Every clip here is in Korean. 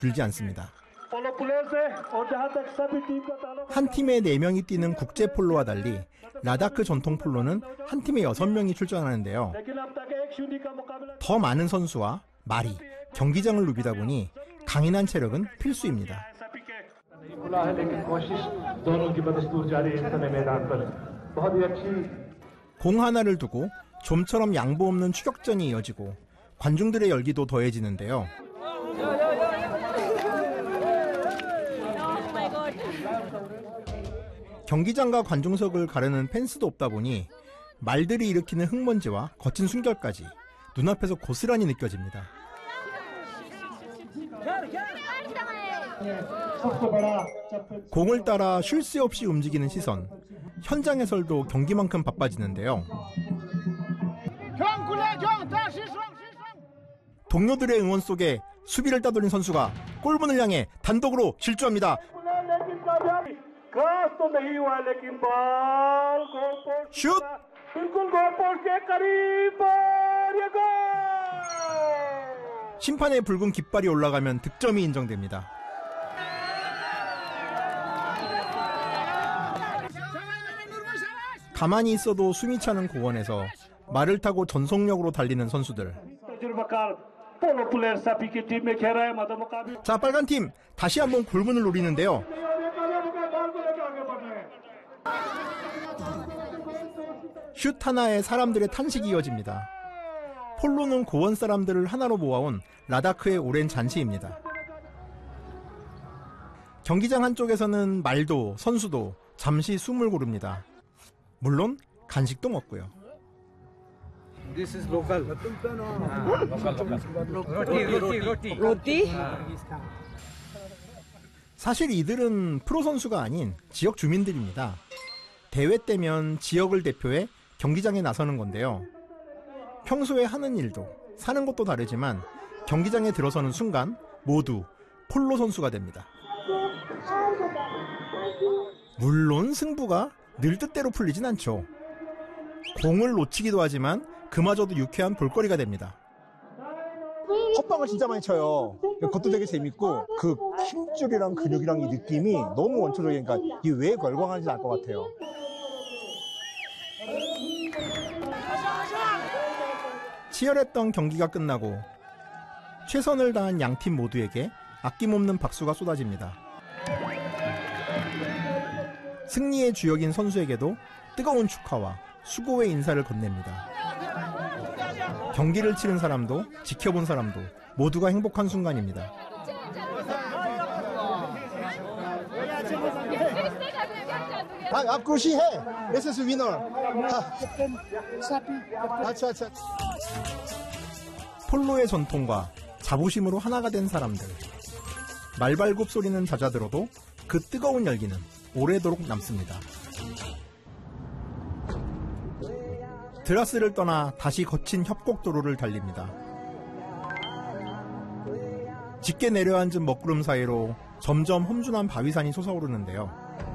줄지 않습니다. 한 팀에 4명이 뛰는 국제 폴로와 달리 라다크 전통 폴로는 한 팀에 6명이 출전하는데요. 더 많은 선수와 말이 경기장을 누비다 보니 강인한 체력은 필수입니다. 공 하나를 두고 좀처럼 양보 없는 추격전이 이어지고 관중들의 열기도 더해지는데요. 경기장과 관중석을 가르는 펜스도 없다 보니 말들이 일으키는 흙먼지와 거친 숨결까지 눈앞에서 고스란히 느껴집니다. 공을 따라 쉴 새 없이 움직이는 시선, 현장 해설도 경기만큼 바빠지는데요. 동료들의 응원 속에 수비를 따돌린 선수가 골문을 향해 단독으로 질주합니다. 슛! 심판의 붉은 깃발이 올라가면 득점이 인정됩니다. 가만히 있어도 숨이 차는 공원에서 말을 타고 전속력으로 달리는 선수들. 자, 빨간팀 다시 한번 골문을 노리는데요. 슛 하나에 사람들의 탄식이 이어집니다. 폴로는 고원 사람들을 하나로 모아온 라다크의 오랜 잔치입니다. 경기장 한쪽에서는 말도 선수도 잠시 숨을 고릅니다. 물론 간식도 먹고요. This is local. Roti? 사실 이들은 프로 선수가 아닌 지역 주민들입니다. 대회 때면 지역을 대표해 경기장에 나서는 건데요. 평소에 하는 일도 사는 것도 다르지만 경기장에 들어서는 순간 모두 폴로 선수가 됩니다. 물론 승부가 늘 뜻대로 풀리진 않죠. 공을 놓치기도 하지만 그마저도 유쾌한 볼거리가 됩니다. 헛방을 진짜 많이 쳐요. 그것도 되게 재밌고 그 힘줄이랑 근육이랑 이 느낌이 너무 원초적이니까 이게 왜 걸광하는지 알 것 같아요. 치열했던 경기가 끝나고 최선을 다한 양팀 모두에게 아낌없는 박수가 쏟아집니다. 승리의 주역인 선수에게도 뜨거운 축하와 수고의 인사를 건넵니다. 경기를 치른 사람도 지켜본 사람도 모두가 행복한 순간입니다. आपको खुशी है एसएस विनर अच्छा 폴로의 전통과 자부심으로 하나가 된 사람들. 말발굽 소리는 잦아들어도 그 뜨거운 열기는 오래도록 남습니다. 드라스를 떠나 다시 거친 협곡도로를 달립니다. 짙게 내려앉은 먹구름 사이로 점점 험준한 바위산이 솟아오르는데요.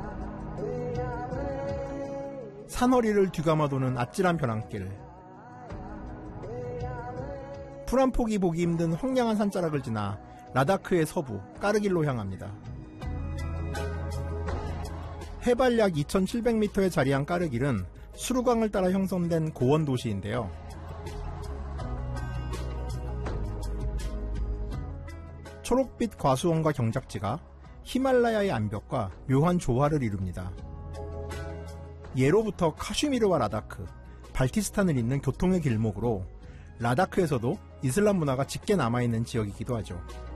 산허리를 뒤감아 도는 아찔한 벼랑길. 풀 한 폭이 보기 힘든 황량한 산자락을 지나 라다크의 서부 까르길로 향합니다. 해발 약 2700m에 자리한 까르길은 수루강을 따라 형성된 고원 도시인데요. 초록빛 과수원과 경작지가 히말라야의 암벽과 묘한 조화를 이룹니다. 예로부터 카슈미르와 라다크, 발티스탄을 잇는 교통의 길목으로 라다크에서도 이슬람 문화가 짙게 남아있는 지역이기도 하죠.